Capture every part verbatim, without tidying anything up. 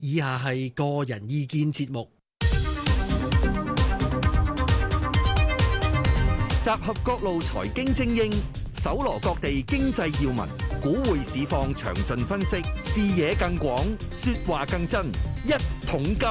以下係個人意見節目， 集合各路財經精英，搜羅各地經濟要聞，股匯市況詳盡分析，視野更廣，說話更真。一桶金，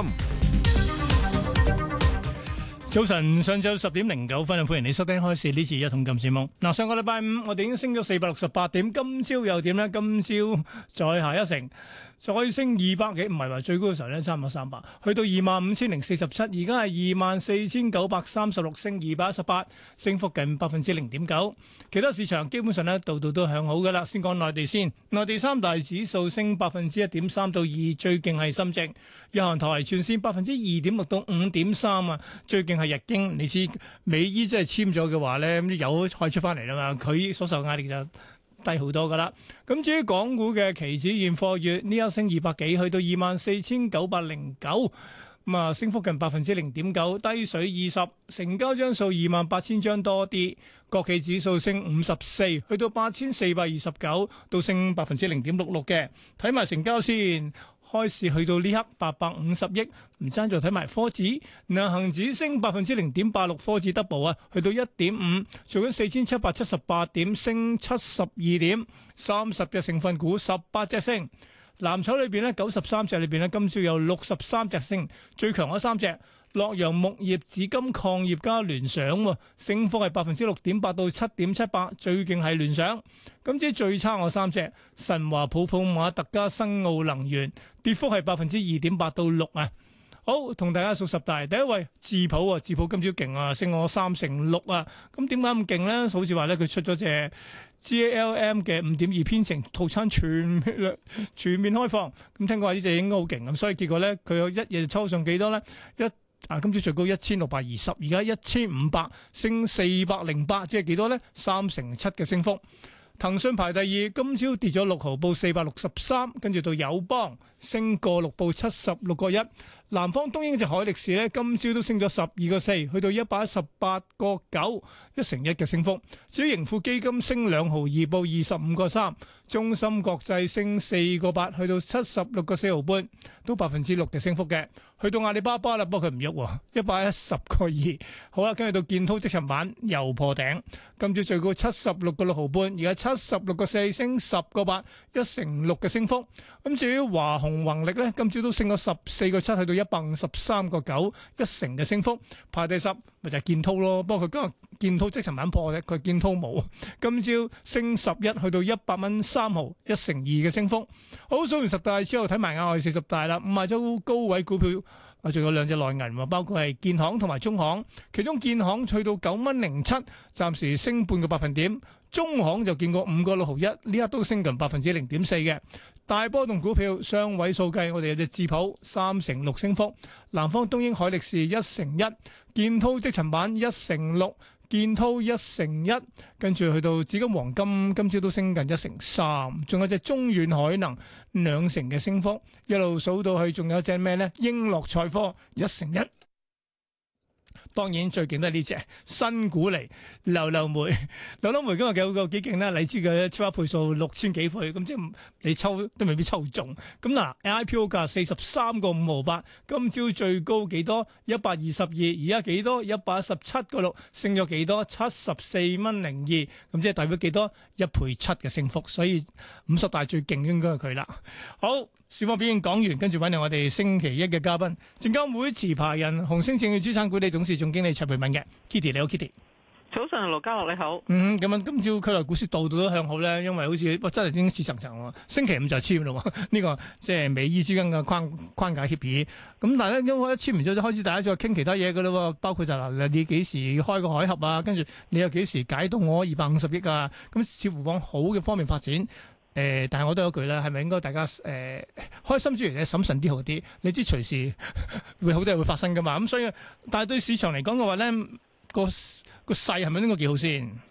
早晨，上晝十點零九分，歡迎你收聽開市呢次一桶金節目。嗱，上個禮拜五我哋已經升咗四百六十八點，今朝又點呢？今朝再下一城。再升二百幾，唔係話最高嘅時候咧，差唔多三百，去到二萬五千零四十七，而家係二萬四千九百三十六，升二百一十八，升幅近百分之零點九。其他市場基本上咧，度度都向好㗎啦。先講內地先，內地三大指數升百分之一點三到二，最勁係深證。日韓台全線百分之二點六到五點三啊，最勁係日經。你知美伊真係簽咗嘅話咧，咁有可以出翻嚟啦嘛，佢所受壓力就低好多噶啦，咁至於港股嘅期指現貨月呢一升二百幾，去到二萬四千九百零九，咁啊升幅近百分之零點九，低水二十，成交張數二萬八千張多啲，國企指數升五十四，去到八千四百二十九，都升百分之零點六六嘅。睇埋成交先。開市去到呢刻八百五十億，唔爭再睇埋科指，嗱恒指升百分之零點八六，科指 double 啊，去到一點五，做緊四千七百七十八點，升七十二點，三十隻成分股十八隻升，藍籌裏邊咧九十三隻裏邊咧，今朝有六十三隻升，最強嗰三隻。洛陽木業、紫金礦業加聯想，升幅係百分之六點八到七點七八，最勁係聯想。咁至於最差我三隻，神華、普普馬特加新奧能源，跌幅係百分之二點八到六啊。好，同大家數十大，第一位智普啊，智普今朝勁啊，升我三成六啊。咁點解咁勁咧？好似話咧，佢出咗隻 G A L M 嘅五點二編程套餐全面全面開放。咁聽講話呢隻應該好勁咁，所以結果咧，佢有一夜抽上幾多咧？一啊！今朝最高一千六百二十，而家一千五百，升四百零八，即係幾多呢？三成七嘅升幅。騰訊排第二，今朝跌咗六毫，報四百六十三，跟住到友邦升個六，報七十六個一。南方東英隻海力士咧，今朝都升咗十二個四，去到一百一十八個九，一成一嘅升幅。至於盈富基金升兩毫二，報二十五個三。中芯國際升四個八，去到七十六個四毫半，都百分之六嘅升幅嘅。去到阿里巴巴啦，不過佢唔喐喎，一百一十個二。好啦，跟住到建滔積層板又破頂，今朝最高七十六個六毫半，而家七十六個四，升十個八，一成六嘅升幅。咁至於華虹宏力咧，今朝都升咗十四個七，去到一百五十三個九，一成嘅升幅。排第十咪就係建滔咯，不過佢今日建滔積層板破嘅，佢建滔冇。今朝升十一，去到一百蚊三毫，一成二嘅升幅。好，數完十大之後，睇埋額外四十大啦，五十周高位股票。啊，仲有兩隻內銀喎，包括係建行同埋中行，其中建行去到九蚊零七，暫時升半個百分點。中行就見過五個六毫一，呢刻都升近百分之零點四嘅。大波動股票雙位數計，我哋有隻智普三成六升幅，南方東英海力士一成一，建滔積層板一成六。建滔一成一，跟住去到紫金黃金，今朝都升近一成三，仲有隻中遠海能兩成嘅升幅，一路數到去，仲有隻咩呢？英樂賽科一成一。當然最勁都係呢隻新股嚟，流流煤，流流煤今日幾夠幾勁啦！你知佢超額倍數六千幾倍，咁即係你抽都未必抽中。咁嗱 ，I P O 價四十三個五毫八，今朝最高幾多？一百二十二，而家幾多？一百一十七個六，升咗幾多？七十四蚊零二，咁即係代表幾多？一倍七嘅升幅，所以五十大最勁應該係佢啦。好。小波表演講完，跟住揾嚟我哋星期一嘅嘉賓，證監會持牌人、紅星證券資產管理董事總經理陳培敏嘅 Kitty，你好 Kitty。 早晨，盧家樂你好。 嗯，咁啊，今朝區內股市度度都向好咧，因為好似哇真係已經似層層喎。星期五就簽咯，呢、這個即係美伊之間嘅框框架協議。咁但係咧，因為一簽完之後就開始大家再傾其他嘢嘅咯，包括就嗱，你幾時開個海峽啊？跟住你又幾時解凍我二百五十億啊？咁似乎往好嘅方面發展。誒、呃，但係我都有一句啦，係咪應該大家誒、呃、開心之餘咧審慎啲好啲？你知隨時會好多嘢會發生噶嘛？咁所以，但係對市場嚟講嘅話咧，個個勢係咪應該幾好先？誒、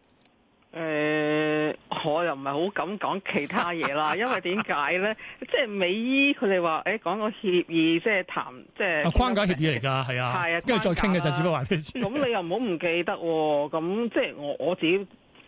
呃，我又唔係好敢講其他嘢啦，因為點解咧？即係美伊佢哋話誒講個協議，即係談即係框架協議嚟㗎，係啊， 係啊， 跟住再傾嘅就只不過話俾你知。 咁你又唔好唔記得喎，咁即係我我自己。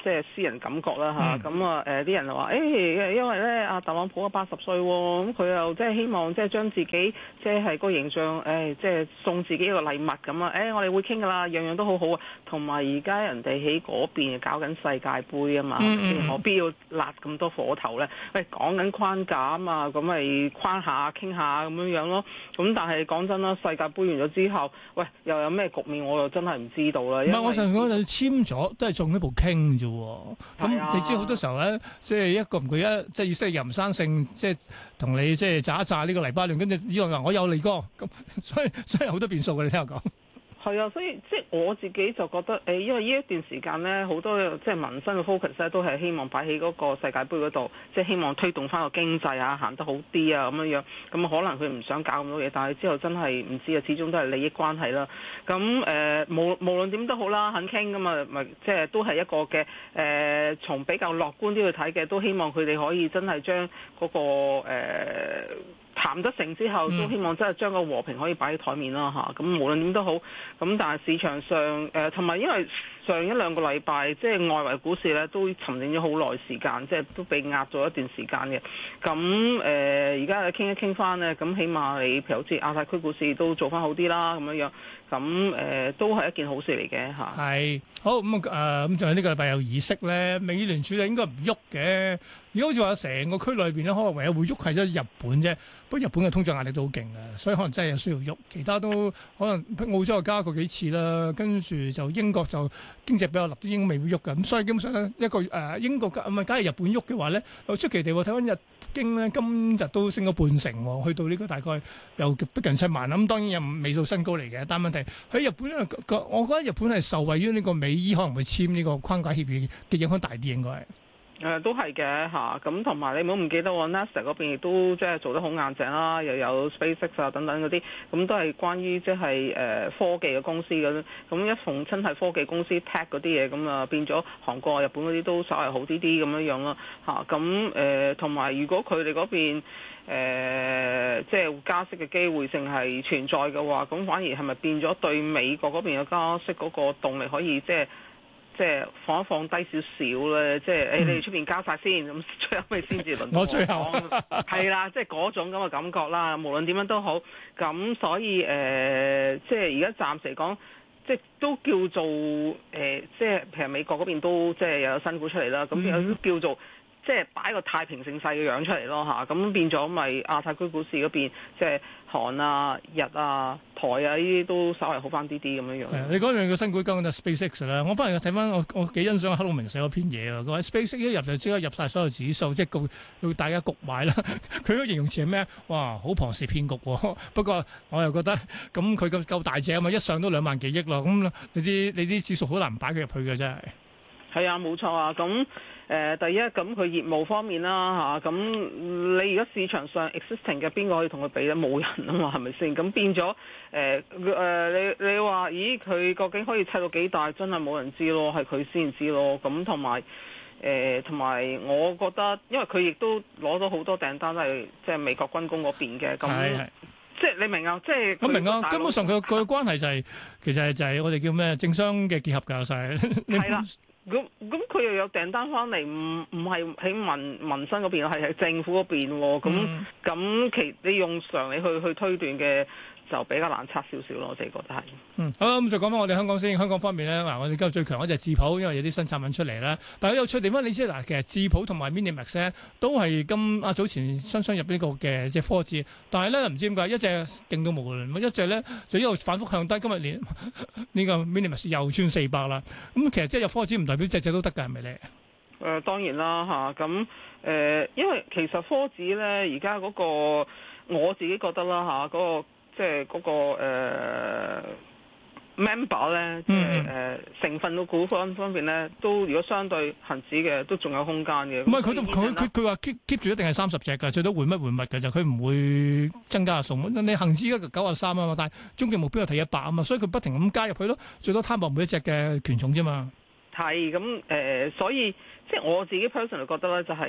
即係私人感覺啦嚇。咁啊誒啲人就話誒，因為咧阿特朗普啊八十歲喎，咁佢又即係希望即係將自己即係個形象誒，即係送自己一個禮物咁啊。誒我哋會傾㗎啦，樣樣都好好啊。同埋而家人哋喺嗰邊搞緊世界盃啊嘛，何必要辣咁多火頭咧？喂，講緊框架啊嘛，咁咪框下傾下咁樣樣咯。咁但係講真啦，世界盃完咗之後，喂又有咩局面，我又真係唔知道啦。 唔係，我上次講就簽咗，都係做呢步傾啫喎。咁、啊、你知好多時候咧，即係一個唔佢一，即係以色列又唔生性，即係同你即係炸一炸呢個黎巴嫩，跟住以為我有利哥，咁所以所以好多變數嘅，你聽我講。 係啊，所以即係我自己就覺得，誒，因為呢一段時間咧，好多即係民生嘅 focus 咧，都係希望擺喺嗰個世界盃嗰度，即係希望推動翻個經濟啊，行得好啲啊，咁樣樣。咁可能佢唔想搞咁多嘢，但係之後真係唔知啊，始終都係利益關係啦。咁誒、呃，無無論點都好啦，肯傾㗎嘛，咪即係都係一個嘅誒、呃，從比較樂觀啲去睇嘅，都希望佢哋可以真係將嗰個誒。呃談得成之後，都希望真係將個和平可以擺喺台面啦嚇。咁無論點都好，咁但係市場上誒同埋因為上一兩個禮拜即係外圍股市咧都沉靜咗好耐時間，即係都被壓咗一段時間嘅。咁誒而家傾一傾翻咧，咁起碼你譬如好似亞太區股市都做翻好啲啦，咁樣樣。咁誒、呃、都係一件好事嚟嘅嚇。係好咁誒咁，仲有呢個禮拜有議息咧，美聯儲咧應該唔喐嘅。而家好似話成個區裏邊咧，可能唯有會喐係咗日本啫。不過日本嘅通脹壓力都好勁嘅，所以可能真係有需要喐。其他都可能澳洲又加過幾次啦，跟住就英國就經濟比較立啲，應該未會喐嘅。咁所以基本上咧，一個誒、呃、英國唔係假如日本喐嘅話咧，又出奇地睇翻日經咧，今日都升咗半成喎，去到呢個大概又逼近七萬啦。咁當然又未到新高嚟嘅，但問題喺日本咧，我覺得日本係受惠於呢個美伊可能會簽呢個框架協議嘅影響大啲，應該係。 誒、呃、都係嘅嚇，咁同埋你唔好唔記得喎 Nasdaq 嗰邊亦都即係做得好硬淨啦，又有 SpaceX 啊等等嗰啲，咁都係關於即係誒科技嘅公司嘅，咁一逢親係科技公司 tech 嗰啲嘢，咁啊變咗韓國、日本嗰啲都稍為好啲啲咁樣樣咯嚇，咁誒同埋如果佢哋嗰邊誒、呃、即係加息嘅機會性係存在嘅話，咁反而係咪變咗對美國嗰邊嘅加息嗰個動力可以即係？即係放一放低少少咧，即係誒、哎、你哋出邊交晒先，咁最後尾先至輪到我。我最後係啦，即係嗰種咁嘅感覺啦。無論點樣都好，咁所以誒、呃，即係而家暫時嚟講，即係都叫做誒、呃，即係譬如美國嗰邊都即係又有新股出嚟啦，咁有叫做。即係擺個太平盛世嘅樣出嚟咯嚇，咁變咗咪亞太區股市嗰邊，即係韓啊、日啊、台啊呢啲都稍微好翻啲啲咁樣樣。 你講兩個新股講緊 SpaceX 啦，我翻嚟睇翻我我幾欣賞克魯明寫嗰篇嘢啊，佢話 SpaceX 一入就即刻入晒所有指數，即係告要大家焗買啦。佢個形容詞係咩？哇，好龐氏騙局喎！不過我又覺得咁佢夠夠大隻啊嘛，一上都兩萬幾億咯，咁你啲你啲指數好難擺佢入去嘅真係。 係啊，冇錯啊，咁誒、呃、第一咁佢業務方面啦嚇，咁、啊、你而家市場上 existing 嘅邊個可以同佢比咧？冇人啊嘛，係咪先？咁變咗誒誒，你你話咦佢究竟可以砌到幾大？真係冇人知咯，係佢先知咯。咁同埋誒同埋，我覺得因為佢亦都攞咗好多訂單，都係即係美國軍工嗰邊嘅。咁即係你明啊？即係我明啊！根本上佢佢嘅關係就係、是、其實就係我哋叫咩政商嘅結合㗎，就係係啦。咁咁佢又有訂單翻嚟，唔唔係喺民民生嗰邊，係喺政府嗰邊喎。咁咁其你用常理去去推斷嘅，就比較難測少少咯。我自己覺得係。 嗯，好咁就講翻我哋香港先。香港方面咧，嗱我哋今日最強嗰隻智譜，因為有啲新產品出嚟啦。但係有趣地方，你知嗱，其實智譜同埋 Minimax 咧都係今啊早前雙雙入呢個嘅即係科指，但係咧唔知點解一隻勁到無倫，一隻咧就一路反覆向低。今日連呢個 Minimax 又穿四百啦。咁其實即係入科指唔代表隻隻都得㗎，係咪咧？ 誒、呃、當然啦嚇，咁、啊、誒、呃、因為其實科指咧而家嗰個我自己覺得啦嚇，嗰、嗰個即係嗰個、呃、member 咧，即係誒成分嘅股份方面咧，都如果相對恒指嘅都仲有空間嘅。唔係佢佢佢佢話 keep keep 住一定係三十隻㗎，最多換乜換物㗎就，佢唔會增加數目。你恒指而家九十三啊嘛，但係終極目標係睇一百啊嘛，所以佢不停咁加入去咯，最多攤薄每一隻嘅權重啫嘛。 係咁誒，所以即係我自己 personally 覺得咧，就係、是、誒、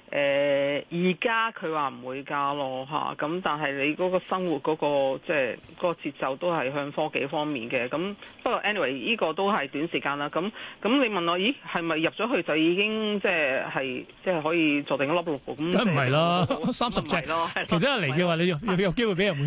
誒而家佢話唔會加咯嚇，咁但係你嗰個生活嗰、嗰個即係嗰個節奏都係向科技方面嘅。咁不過 anyway 呢個都係短時間啦。咁咁你問我，咦係咪入咗去就已經即係係即係可以坐定一粒六咁？ 梗唔係啦，三十隻，其實一嚟嘅話，你有有機會俾人換